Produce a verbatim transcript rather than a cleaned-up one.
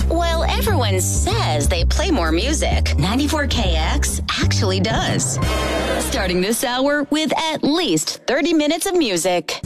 While everyone says they play more music, ninety-four K X actually does. Starting this hour with at least thirty minutes of music.